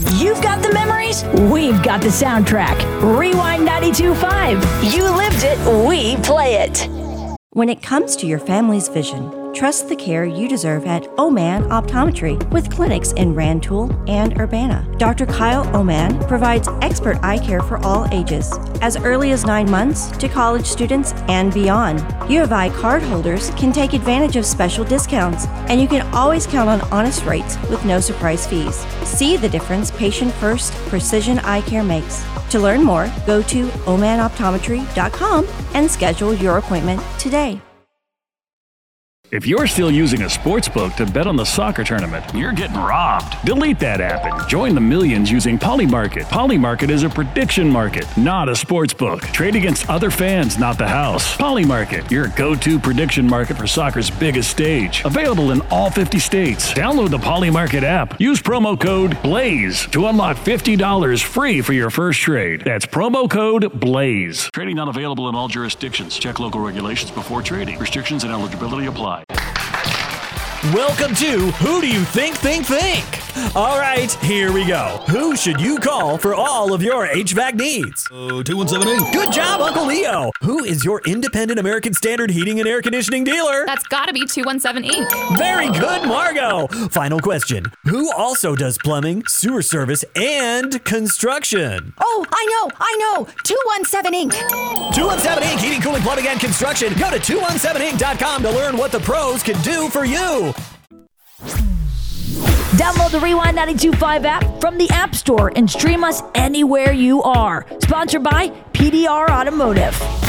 You've got the memories, we've got the soundtrack. Rewind 92.5. You lived it, we play it. When it comes to your family's vision, trust the care you deserve at Oman Optometry with clinics in Rantoul and Urbana. Dr. Kyle Oman provides expert eye care for all ages, as early as 9 months to college students and beyond. U of I card holders can take advantage of special discounts, and you can always count on honest rates with no surprise fees. See the difference patient-first precision eye care makes. To learn more, go to omanoptometry.com and schedule your appointment today. If you're still using a sportsbook to bet on the soccer tournament, you're getting robbed. Delete that app and join the millions using Polymarket. Polymarket is a prediction market, not a sportsbook. Trade against other fans, not the house. Polymarket, your go-to prediction market for soccer's biggest stage. Available in all 50 states. Download the Polymarket app. Use promo code BLAZE to unlock $50 free for your first trade. That's promo code BLAZE. Trading not available in all jurisdictions. Check local regulations before trading. Restrictions and eligibility apply. Welcome to Who Do You Think? All right, here we go. Who should you call for all of your HVAC needs? 2178. Good job, Uncle Leo. Who is your independent American Standard heating and air conditioning dealer? That's gotta be 217 Inc. Very good, Margot. Final question. Who also does plumbing, sewer service, and construction? Oh, I know. 217 Inc. 217 Inc. Heating, cooling, plumbing, and construction. Go to 217inc.com to learn what the pros can do for you. Download the Rewind 92.5 app from the App Store and stream us anywhere you are. Sponsored by PDR Automotive.